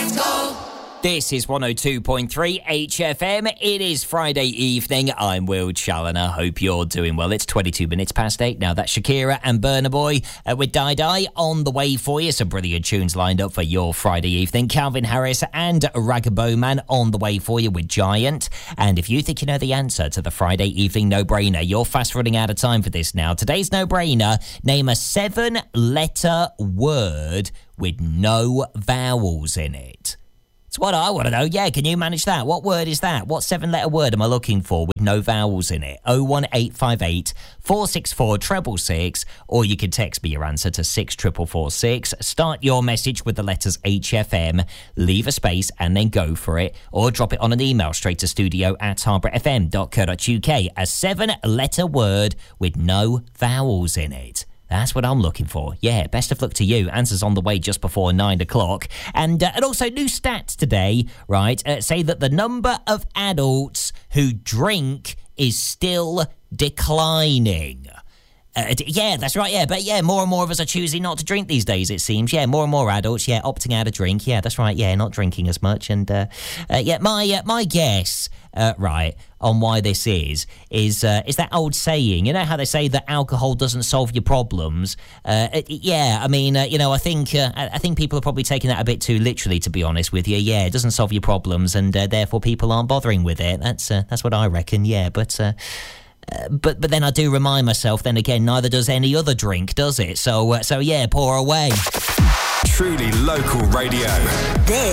This is 102.3 HFM. It is Friday evening. I'm Will Challoner. Hope you're doing well. It's 22 minutes past 8 now. That's Shakira and Burna Boy with Die Die on the way for you. Some brilliant tunes lined up for your Friday evening. Calvin Harris and Ragabowman on the way for you with Giant. And if you think you know the answer to the Friday evening no-brainer, you're fast running out of time for this now. Today's no-brainer, name a 7-letter word with no vowels in it. It's what I want to know. Yeah, can you manage that? What word is that? What 7-letter word am I looking for with no vowels in it? 01858 464 666, or you can text me your answer to 64446. Start your message with the letters HFM, leave a space and then go for it, or drop it on an email straight to studio@harbourfm.co.uk. A 7-letter word with no vowels in it. That's what I'm looking for. Yeah, best of luck to you. Answers on the way just before 9 o'clock. And also new stats today, right, say that the number of adults who drink is still declining. Yeah, that's right, yeah. But yeah, more and more of us are choosing not to drink these days, it seems. Yeah, more and more adults, yeah, opting out of drink. Yeah, that's right, yeah, not drinking as much. And, yeah, my guess, right, on why this is that old saying, you know how they say that alcohol doesn't solve your problems? Yeah, I mean, you know, I think people are probably taking that a bit too literally, to be honest with you. Yeah, it doesn't solve your problems, and therefore people aren't bothering with it. That's what I reckon, yeah, but then I do remind myself, then again, neither does any other drink, does it? So yeah, pour away. Truly local radio.